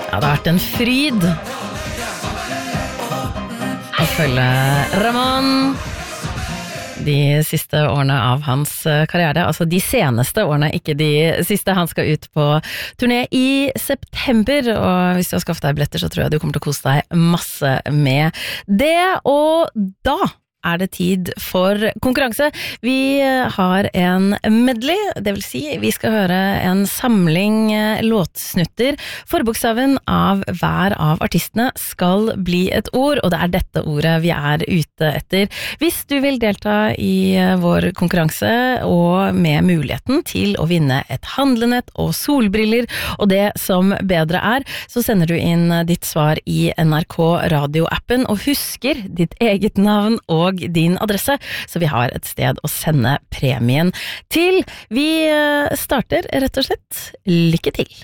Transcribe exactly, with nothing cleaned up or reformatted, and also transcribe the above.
Ja, det har vært en fryd å følge Ramón de siste årene av hans karriere, altså de seneste årene, ikke de siste. Han skal ut på turné i september, og hvis du har skaffet deg billetter, så tror jeg du kommer til å kose deg masse med det. Og da er det tid for konkurranse. Vi har en medley, det vil si vi skal høre en samling låtsnutter. Forbokstaven av hver av artistene skal bli et ord, og det er dette ordet vi er ute etter. Hvis du vil delta i vår konkurranse, og med muligheten til å vinne et handlenett og solbriller, og det som bedre er, så sender du inn ditt svar i N R K radio-appen, og husker ditt eget navn og din adresse, så vi har et sted å sende premien til. Vi starter rett og slett. Lykke til!